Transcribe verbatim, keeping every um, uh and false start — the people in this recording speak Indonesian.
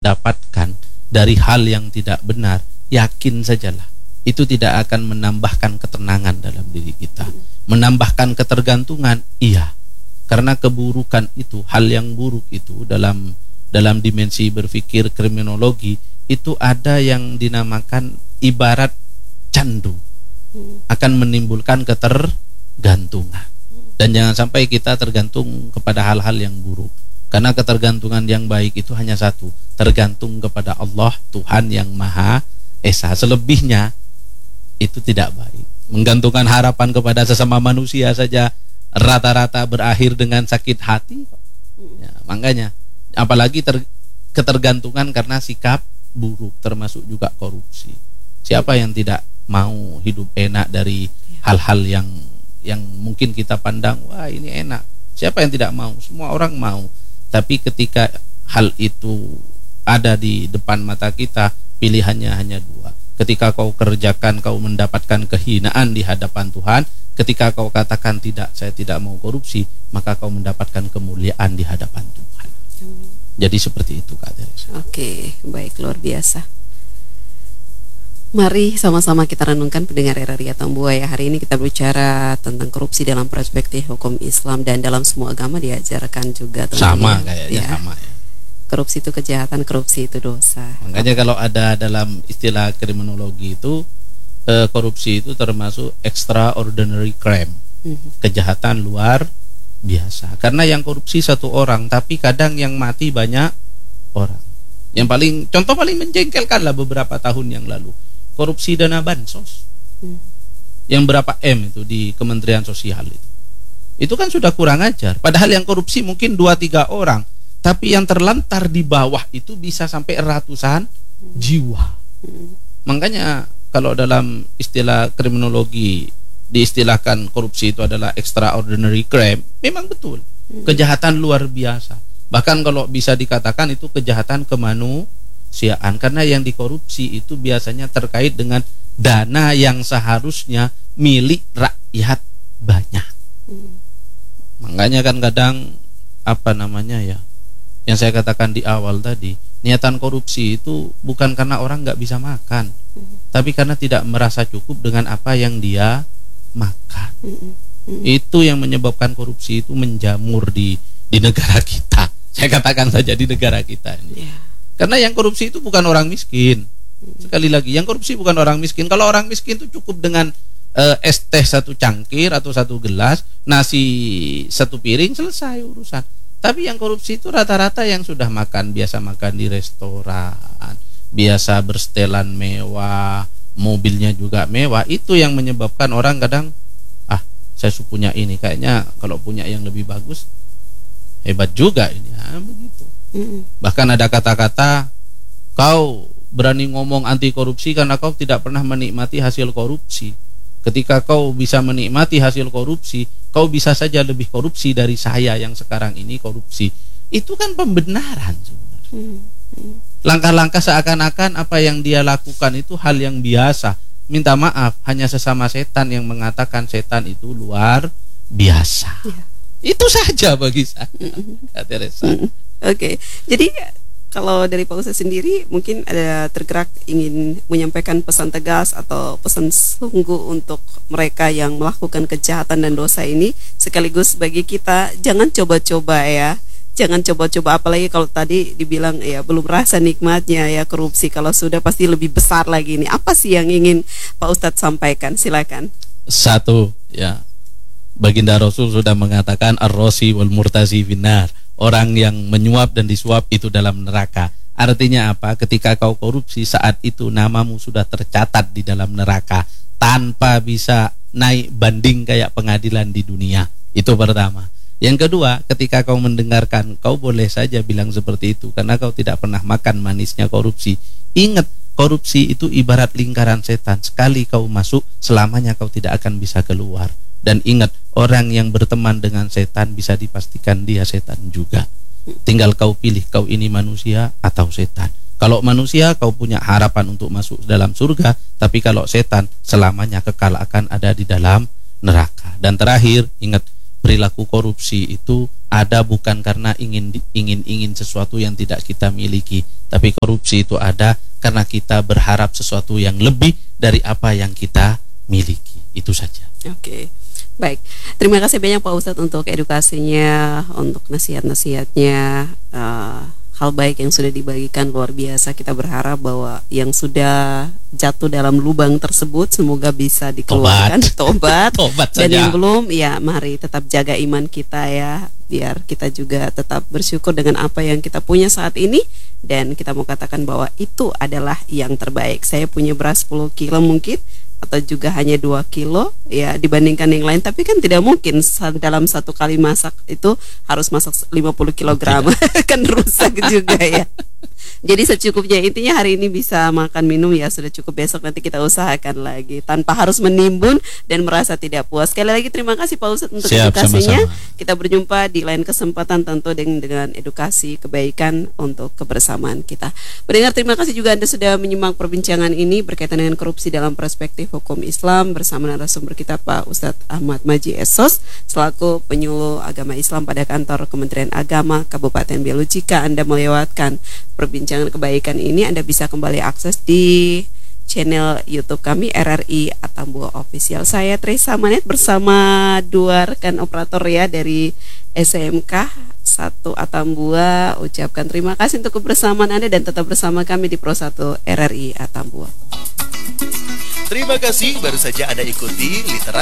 dapatkan dari hal yang tidak benar, yakin sajalah itu tidak akan menambahkan ketenangan dalam diri kita. Menambahkan ketergantungan, iya. Karena keburukan itu, hal yang buruk itu dalam dalam dimensi berpikir kriminologi itu ada yang dinamakan ibarat candu, akan menimbulkan ketergantungan. Dan jangan sampai kita tergantung kepada hal-hal yang buruk. Karena ketergantungan yang baik itu hanya satu, tergantung kepada Allah, Tuhan yang Maha Esa. Selebihnya itu tidak baik. Menggantungkan harapan kepada sesama manusia saja rata-rata berakhir dengan sakit hati. Ya, makanya apalagi ter, ketergantungan karena sikap buruk, termasuk juga korupsi. Siapa yang tidak mau hidup enak dari hal-hal yang yang mungkin kita pandang, wah ini enak. Siapa yang tidak mau? Semua orang mau. Tapi ketika hal itu ada di depan mata kita, pilihannya hanya dua. Ketika kau kerjakan, kau mendapatkan kehinaan di hadapan Tuhan. Ketika kau katakan tidak, saya tidak mau korupsi, maka kau mendapatkan kemuliaan di hadapan Tuhan. Jadi seperti itu, Kak Teresa. Oke, baik, luar biasa. Mari sama-sama kita renungkan pendengar R R I Atambua ya. Hari ini kita bicara tentang korupsi dalam perspektif hukum Islam, dan dalam semua agama diajarkan juga sama kayaknya ya. sama ya. Korupsi itu kejahatan, korupsi itu dosa. Makanya kalau ada dalam istilah kriminologi itu eh, korupsi itu termasuk extraordinary crime, mm-hmm. kejahatan luar biasa. Karena yang korupsi satu orang, tapi kadang yang mati banyak orang. Yang paling contoh paling menjengkelkan lah beberapa tahun yang lalu, korupsi dana bansos, hmm. yang berapa M itu di Kementerian Sosial itu, itu kan sudah kurang ajar. Padahal yang korupsi mungkin dua tiga orang, tapi yang terlantar di bawah itu bisa sampai ratusan hmm. jiwa. Hmm. Makanya kalau dalam istilah kriminologi diistilahkan korupsi itu adalah extraordinary crime, memang betul, hmm. kejahatan luar biasa. Bahkan kalau bisa dikatakan itu kejahatan kemanusiaan, karena yang dikorupsi itu biasanya terkait dengan dana yang seharusnya milik rakyat banyak. Hmm. Makanya kan kadang apa namanya ya, yang saya katakan di awal tadi, niatan korupsi itu bukan karena orang nggak bisa makan, hmm. tapi karena tidak merasa cukup dengan apa yang dia makan. Hmm. Hmm. Itu yang menyebabkan korupsi itu menjamur di di negara kita. Saya katakan saja di negara kita ini. Yeah. Karena yang korupsi itu bukan orang miskin. Sekali lagi, yang korupsi bukan orang miskin. Kalau orang miskin itu cukup dengan uh, es teh satu cangkir atau satu gelas, nasi satu piring, selesai urusan. Tapi yang korupsi itu rata-rata yang sudah makan, biasa makan di restoran, biasa bersetelan mewah, mobilnya juga mewah. Itu yang menyebabkan orang kadang, ah saya punya ini, kayaknya kalau punya yang lebih bagus hebat juga ini, nah, begitu. Mm. Bahkan ada kata-kata, kau berani ngomong anti korupsi karena kau tidak pernah menikmati hasil korupsi. Ketika kau bisa menikmati hasil korupsi, kau bisa saja lebih korupsi dari saya yang sekarang ini korupsi. Itu kan pembenaran sebenarnya. Mm. Mm. Langkah-langkah seakan-akan apa yang dia lakukan itu hal yang biasa. Minta maaf, hanya sesama setan yang mengatakan setan itu luar biasa. Yeah. Itu saja bagi saya, Kak Teresa. Oke, okay. Jadi kalau dari Pak Ustadz sendiri mungkin ada tergerak ingin menyampaikan pesan tegas atau pesan sungguh untuk mereka yang melakukan kejahatan dan dosa ini, sekaligus bagi kita jangan coba-coba ya, jangan coba-coba, apalagi kalau tadi dibilang ya belum rasa nikmatnya ya korupsi, kalau sudah pasti lebih besar lagi. Ini apa sih yang ingin Pak Ustadz sampaikan? Silakan. Satu ya, Baginda Rasul sudah mengatakan ar-rosi wal murtazi finnar, orang yang menyuap dan disuap itu dalam neraka. Artinya apa? Ketika kau korupsi, saat itu namamu sudah tercatat di dalam neraka tanpa bisa naik banding kayak pengadilan di dunia. Itu pertama. Yang kedua, ketika kau mendengarkan, kau boleh saja bilang seperti itu karena kau tidak pernah makan manisnya korupsi. Ingat, korupsi itu ibarat lingkaran setan. Sekali kau masuk, selamanya kau tidak akan bisa keluar. Dan ingat, orang yang berteman dengan setan bisa dipastikan dia setan juga. Tinggal kau pilih, kau ini manusia atau setan. Kalau manusia, kau punya harapan untuk masuk dalam surga. Tapi kalau setan, selamanya kekal akan ada di dalam neraka. Dan terakhir, ingat, perilaku korupsi itu ada bukan karena ingin ingin ingin sesuatu yang tidak kita miliki, tapi korupsi itu ada karena kita berharap sesuatu yang lebih dari apa yang kita miliki. Itu saja. Oke, baik. Terima kasih banyak Pak Ustadz untuk edukasinya, untuk nasihat-nasihatnya. Uh, hal baik yang sudah dibagikan luar biasa. Kita berharap bahwa yang sudah jatuh dalam lubang tersebut semoga bisa dikeluarkan, tobat, tobat dan saja. yang belum, ya mari tetap jaga iman kita ya, biar kita juga tetap bersyukur dengan apa yang kita punya saat ini, dan kita mau katakan bahwa itu adalah yang terbaik. Saya punya beras sepuluh kilo mungkin, atau juga hanya dua kilo ya dibandingkan yang lain, tapi kan tidak mungkin dalam satu kali masak itu harus masak lima puluh kilogram kan rusak juga ya. Jadi secukupnya, intinya hari ini bisa makan minum ya sudah cukup, besok nanti kita usahakan lagi tanpa harus menimbun dan merasa tidak puas. Sekali lagi terima kasih Pak Ustadz untuk Siap, edukasinya. sama-sama. Kita berjumpa di lain kesempatan tentu dengan, dengan edukasi kebaikan untuk kebersamaan kita. Pendengar, terima kasih juga Anda sudah menyimak perbincangan ini berkaitan dengan korupsi dalam perspektif hukum Islam bersama narasumber kita Pak Ustadz Ahmad Maji S O S selaku penyuluh agama Islam pada kantor Kementerian Agama Kabupaten Belu. Jika Anda melewatkan perbincangan kebaikan ini, Anda bisa kembali akses di channel YouTube kami R R I Atambua Official. Saya Teresa Manet bersama dua rekan operator ya dari S M K satu Atambua. Ucapkan terima kasih untuk kebersamaan Anda dan tetap bersama kami di Pro satu R R I Atambua. Terima kasih, baru saja Anda ikuti literasi